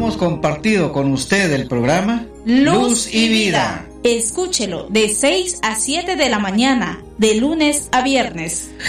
hemos compartido con usted el programa Luz y Vida. Escúchelo de 6 a 7 de la mañana, de lunes a viernes.